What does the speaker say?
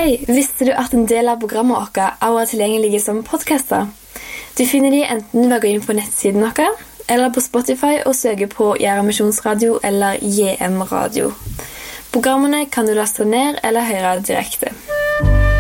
Hei, visste du at en del av programmet vårt også tilgjengelige som podcaster? Du finner de enten ved å gå inn på nettsiden vår, eller på Spotify og søke på Gjæra Misjonsradio eller JM Radio. Programmene kan du laste ned eller høre direkte.